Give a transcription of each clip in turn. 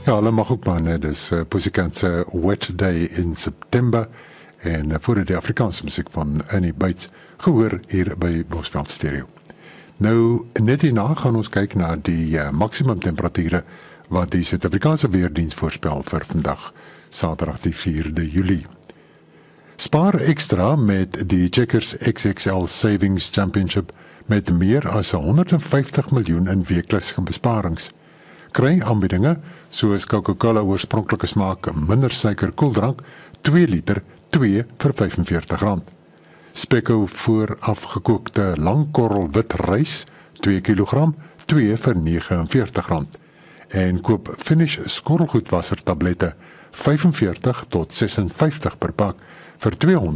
Ja, hulle mag ook maar, né, dis Pussycat se Wet Day in September en voor die Afrikaanse musiek van Annie Bates gehoor hier by Bosveld Stereo. Nou, net hierna gaan ons kyk na die maksimum temperature wat die Suid-Afrikaanse Weerdienst voorspel vir vandag, Saterdag die 4de Julie. Spaar ekstra met die Checkers XXL Savings Championship met meer as 150 miljoen in weeklikse besparings. Kry aanbiedinge soos Coca-Cola oorspronklike smaak minder suiker koeldrank 2 liter 2 vir R45. Spekko voorafgekookte langkorrel wit rys 2 kg 2 vir R49. En koop Finish skorrelgoedwasser tablette 45 tot 56 per pak vir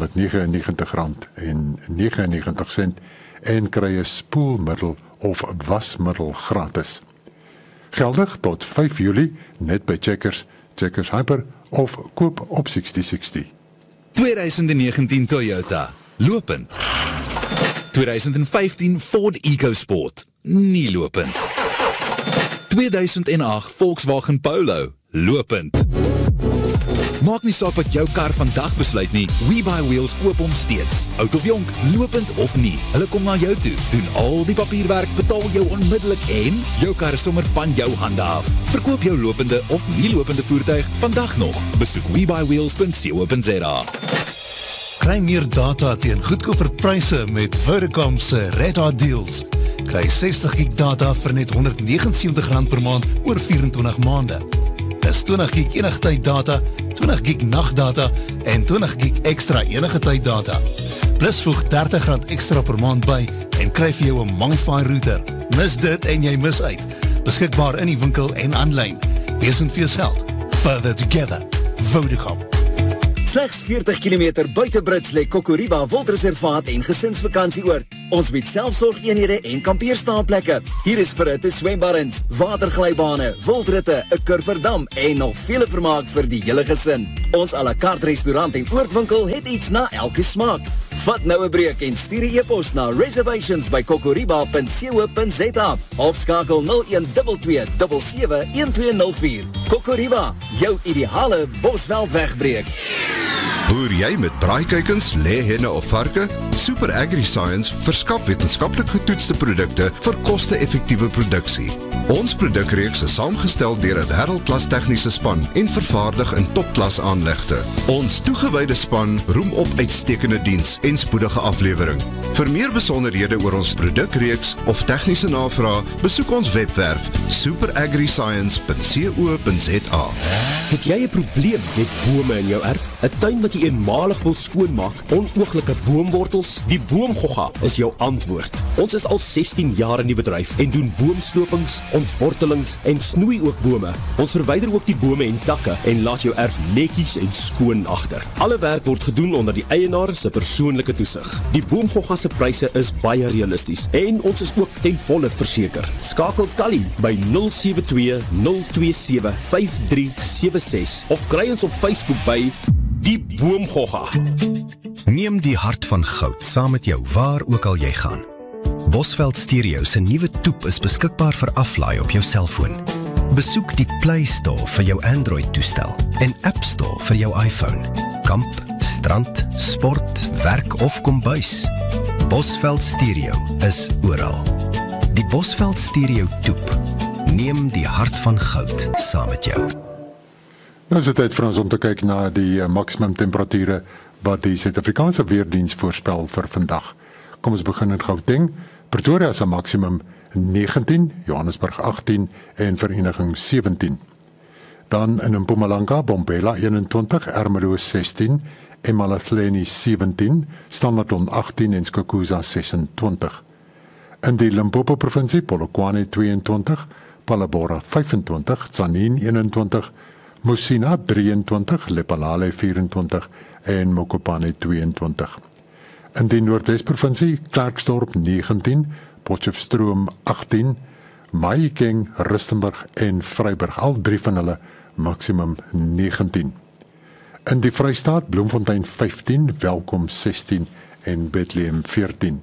R299,99 en kry 'n spoelmiddel of wasmiddel gratis. Geldig tot 5 Julie net by Checkers, Checkers Hyper of koop op 6060. 2019 Toyota, lopend. 2015 Ford EcoSport, nie lopend. 2008 Volkswagen Polo, lopend. Maak nie saak wat jou kar vandag besluit nie, WeBuyWheels koop hom steeds. Oud of jonk, lopend of nie, hulle kom na jou toe, doen al die papierwerk, betaal jou onmiddellik en jou kar is sommer van jou hande af. Verkoop jou lopende of nie lopende voertuig vandag nog. Besoek WeBuyWheels.co.za. Kry meer data teen goedkoper pryse met Vodacom se Red Hot Deals. Kry 60 gig data vir net R179 per maand oor 24 maande. Dis 20 gig enige tyd data, 20 gig nagdata en 20 gig ekstra enige tyd data. Plus voeg R30 ekstra per maand by en kry vir jou 'n MiFi router. Mis dit en jy mis uit. Beskikbaar in die winkel en aanlyn. Wees in vir geld. Further together. Vodacom. Slegs 40 km buite Brits lê Kokoriba Wildreservaat en gesinsvakantieoord. Ons bied selfsorgeenhede en kampeerstaanplekke. Hier is verhitte swembaddens, waterglybane, wildritte, 'n kurverdam en nog vele vermaak vir die hele gesin. Ons à la carte restaurant en oordwinkel het iets na elke smaak. Vat nou 'n breek en stuur 'n e-pos na reservations@kokoriba.co.za of skakel 0122771204. Kokoriba, jou ideale Bosveld wegbreek. Boer jy met braaikuikens, lêhenne of varke? Super AgriScience verskaf wetenskaplik getoetste produkte vir koste-effektiewe produksie. Ons produkreeks is saamgestel deur 'n wêreldklas tegniese span en vervaardig in topklas aanlegte. Ons toegewyde span roem op uitstekende diens en spoedige aflewering. Vir meer besonderhede oor ons produkreeks of tegniese navraag, besoek ons webwerf superagriscience.co.za. Het jy 'n probleem met bome in jou erf? 'n Tuin wat jy eenmalig wil skoonmaak, onooglike boomwortels? Die Boomgogga is jou antwoord. Ons is al 16 jaar in die bedryf en doen boomslopings, ontwortelings en snoei ook bome. Ons verwyder ook die bome en takke en laat jou erf netjies en skoon agter. Alle werk word gedoen onder die eienaar se persoonlike toesig. Die Boomgogga se pryse is baie realisties en ons is ook ten volle verseker. Skakel Kali by 072 027 5376 of kry ons op Facebook by Die Boomgogga. Neem die hart van goud saam met jou waar ook al jy gaan. Bosveld Stereo se nuwe toep is beskikbaar vir aflaai op jou selfoon. Besoek die Play Store vir jou Android-toestel en App Store vir jou iPhone. Kamp, strand, sport, werk of kombuis. Bosveld Stereo is oral. Die Bosveld Stereo toep. Neem die hart van goud saam met jou. Nou is dit tyd vir ons om te kyk na die maksimum temperature wat die Suid-Afrikaanse Weerdienst voorspel vir vandag. Kom ons begin in Gauteng. Pretoria se maksimum 19, Johannesburg 18 en Vereniging 17. Dan in Mpumalanga, Bombela 21, Ermelo 16, Emalahleni 17, Standerton 18 en Skukuza 26. In die Limpopo provinsie, Polokwane 22, Palabora 25, Tzaneen 21, Musina 23, Lephalale 24 en Mokopane 22. In die Noordwes-provinsie, Klerksdorp 19, Potchefstroom 18, Mahikeng, Rustenburg en Vryburg, al drie van hulle maksimum 19. In die Vrystaat, Bloemfontein 15, Welkom 16 en Bethlehem 14.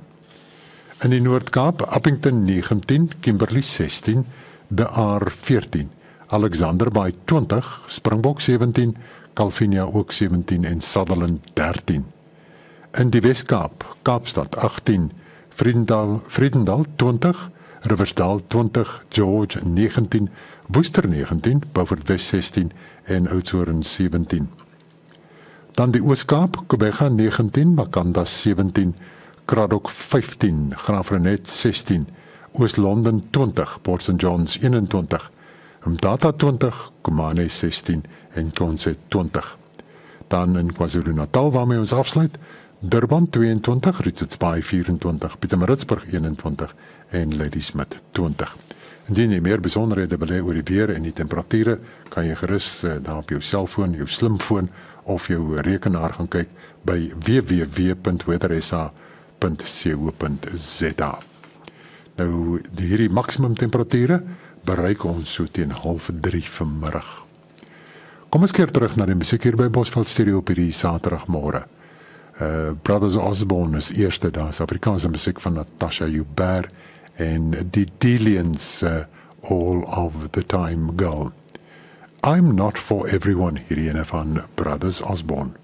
In die Noord-Kaap, Appington 19, Kimberley 16, De Aar 14, Alexander by 20, Springbok 17, Calvinia ook 17 en Sutherland 13. In die Wes-Kaap, Kaapstad 18, Vredendal 20, Riversdal 20, George 19, Worcester 19, Beaufort Wes 16 en Oudtshoorn 17. Dan die Oos-Kaap, Kobega 19, Makanda 17, Kraddock 15, Graafrenet 16, Oos-London 20, Port St. John's 21, Mthatha 20, Komane 16 en Consett 20. Dan in KwaZulu-Natal waarmee ons afsluit, Durban 22, Richards Bay 24, Pietermaritzburg 21 en Ladysmith 20. Indien jy meer besonderhede wil hê oor die weer en die temperature, kan jy gerus daar op jou selfoon, jou slimfoon of jou rekenaar gaan kyk by www.weathersa.co.za. Nou, hierdie maksimum temperature bereik ons so teen 2:30 vanmiddag. Kom ons keer terug na die musiek hier by Bosveld Stereo op hierdie Saterdagmôre. Brothers Osborne is eerste, daar is Afrikaanse musiek van Natasha Joubert en die Delians, All of the Time Girl. I'm Not For Everyone, hierdie ene van Brothers Osborne.